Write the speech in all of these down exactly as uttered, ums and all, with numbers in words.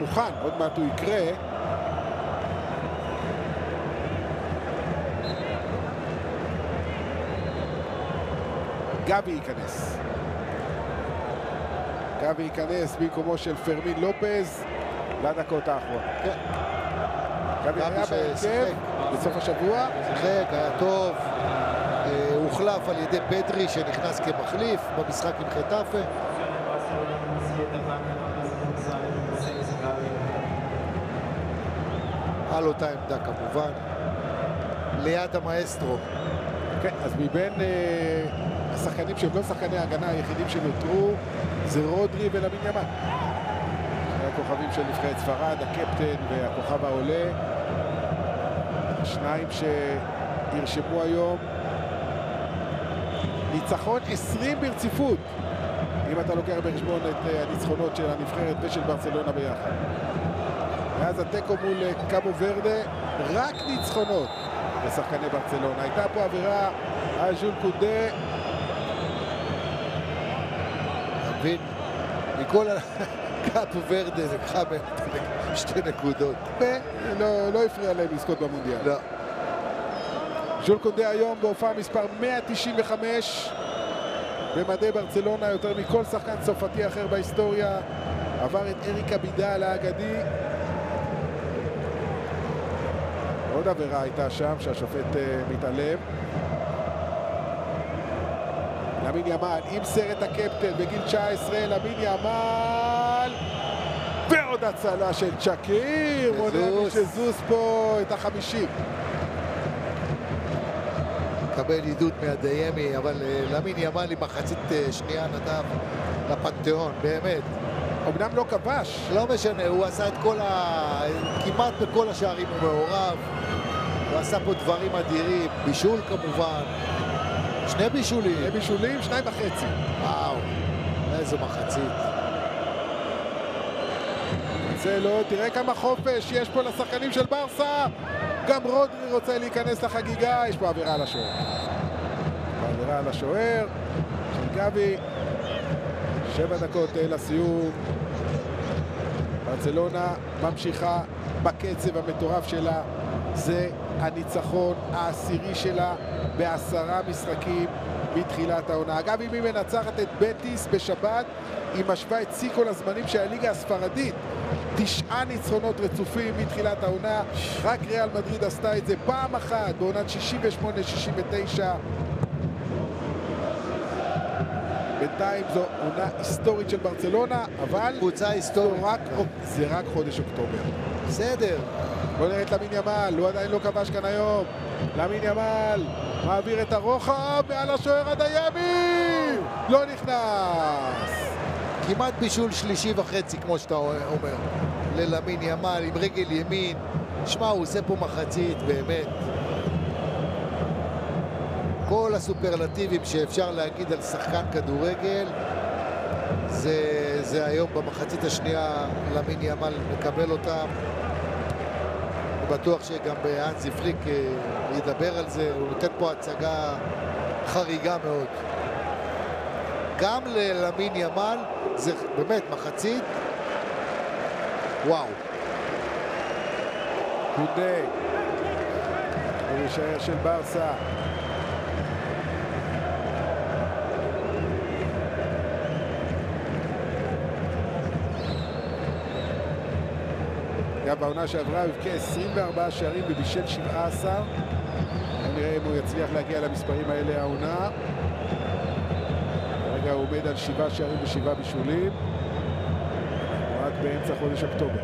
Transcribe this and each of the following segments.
מוכן, עוד מעט הוא יקרה. גבי ייכנס. גבי ייכנס במקומו של פרמין לופז לדקות האחרונות. כן. גבי היה בהרכב בסוף השבוע. שיחק, היה טוב. הוחלף על ידי פדרי שנכנס כמחליף במשחק עם חטאפה. על אותה עמדה כמובן. ליד המאסטרו. כן, אז מבין אה, השחקנים שהם לא שחקני ההגנה היחידים שנותרו זה רודרי ולמין ימן. הכוכבים של נבחרת ספרד, הקפטן והכוכב העולה. השניים שירשמו היום ניצחון עשרים ברציפות, אם אתה לוקח בחשבון את הניצחונות של הנבחרת ושל ברצלונה ביחד. ואז התיקו מול קאבו ורדה, רק ניצחונות לשחקני ברצלונה. הייתה פה עבירה על ז'ול קונדה. מבין, מכל קאבו ורדה זה קחה שתי נקודות. לא הפריע להם לזכות במונדיאל. לא. ז'ול קונדה היום בהופעה מספר מאה תשעים וחמש במדי ברצלונה, יותר מכל שחקן צרפתי אחר בהיסטוריה. עבר את אריק אבידל האגדי. עוד עבירה הייתה שם שהשופט uh, מתעלם. למין ימל עם סרט הקפטן בגיל תשע עשרה, למין ימל ועוד הצלה של צ'קיר. מונע שזוז פה את החמישים. קבל עידוד מהדיימי, אבל למין ימל עם מחצית שנייה נדב לפנתיאון, באמת. אמנם לא כבש. לא משנה, הוא עשה את כל ה... כמעט בכל השערים הוא מעורב. הוא עשה פה דברים אדירים, בישול כמובן. שני בישולים. שני בישולים, שניים וחצי. וואו, איזו מחצית. זה לא, תראה כמה חופש יש פה לשחקנים של ברסה. גם רודרי רוצה להיכנס לחגיגה. יש פה עבירה על השוער. עבירה על השוער של גבי. שבע דקות לסיום. ברצלונה ממשיכה בקצב המטורף שלה. זה הניצחון העשירי שלה בעשרה משחקים מתחילת העונה. אגב, אם היא מנצחת את בטיס בשבת, היא משווה את שיא כל הזמנים של הליגה הספרדית. תשעה ניצחונות רצופים מתחילת העונה. רק ריאל מדריד עשתה את זה פעם אחת בעונת שישים ושמונה שישים ותשע. בינתיים זו עונה היסטורית של ברצלונה, אבל קבוצה היסטורית. רק, זה רק חודש אוקטובר. בסדר. בוא נראה את למין ימל, הוא עדיין לא כבש כאן היום. למין ימל מעביר את הרוחב מעל השוער הדיימי, לא נכנס. כמעט בישול שלישי וחצי, כמו שאתה אומר, ללמין ימל עם רגל ימין. שמע, הוא עושה פה מחצית באמת. כל הסופרלטיבים שאפשר להגיד על שחקן כדורגל, זה, זה היום במחצית השנייה למין ימל מקבל אותם. אני בטוח שגם באנזי פליק ידבר על זה. הוא נותן פה הצגה חריגה מאוד. גם ללמין ימל זה באמת מחצית. וואו. קונדה. הוא יישאר של ברסה. גם בעונה שעברה הוא הבקיע עשרים וארבעה שערים ובישל שבעה עשר. נראה אם הוא יצליח להגיע למספרים האלה העונה. כרגע הוא עומד על שבעה שערים ושבעה בישולים. רק באמצע חודש אוקטובר.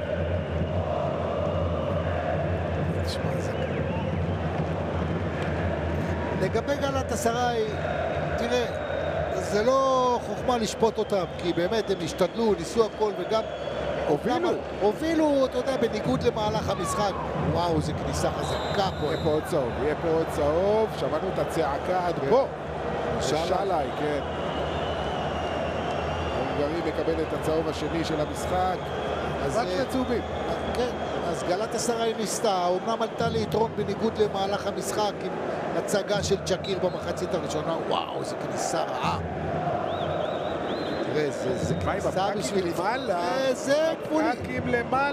לגבי גלאטסראי, תראה, זה לא חוכמה לשפוט אותם, כי באמת הם השתדלו, ניסו הכל וגם הובילו. הובילו, אתה יודע, בניגוד למהלך המשחק. וואו, זה כניסה חזקה פה. יהיה פה עוד צהוב, יהיה פה עוד צהוב. שמענו את הצעקה עד פה. שלאי, כן. הונגרי מקבל את הצהוב השני של המשחק. רק שני צהובים. כן, אז גלאטסראי ניסתה, אומנם עלתה ליתרון בניגוד למהלך המשחק עם הצגה של צ'קיר במחצית הראשונה. וואו, זה כניסה רעה. תראה, זה כניסה בשביל... מה עם הפרקים למעלה? זה גבולי. הפרקים למעלה.